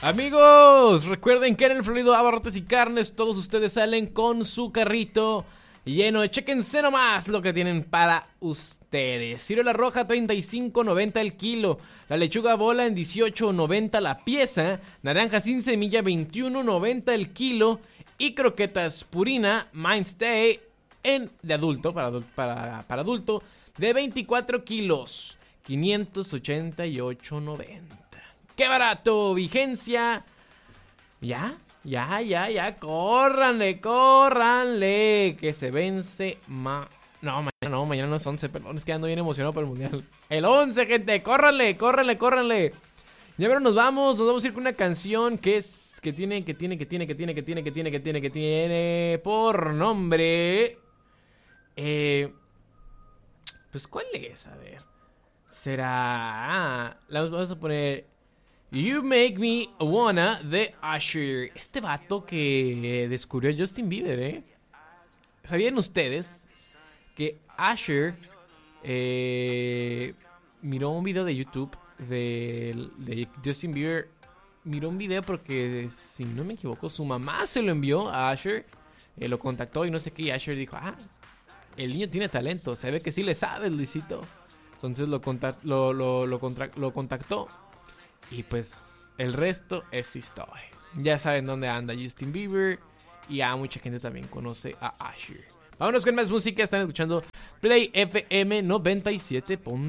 Amigos, recuerden que en el Florido Abarrotes y Carnes todos ustedes salen con su carrito lleno. Chéquense nomás lo que tienen para ustedes. Ciruela roja 35.90 el kilo. La lechuga bola en 18.90 la pieza. Naranja sin semilla 21.90 el kilo. Y croquetas Purina Mainstay de adulto, para adulto, de 24 kilos, 588.90. ¡Qué barato! Vigencia. Ya. Córranle. Que se vence mañana no es 11, perdón, es que ando bien emocionado por el mundial. El 11, gente, córranle. Ya pero nos vamos a ir con una canción que tiene por nombre. Pues ¿cuál es? A ver. Será. Vamos a poner You Make Me Wanna de Usher. Este vato que descubrió Justin Bieber, ¿Sabían ustedes que Usher miró un video de YouTube de Justin Bieber? Miró un video porque, si no me equivoco, su mamá se lo envió a Usher. Lo contactó y no sé qué. Y Usher dijo, el niño tiene talento. Se ve que sí le sabes, Luisito. Entonces lo contactó. Y pues el resto es historia. Ya saben dónde anda Justin Bieber. Y mucha gente también conoce a Usher. Vámonos con más música. Están escuchando Play FM 97.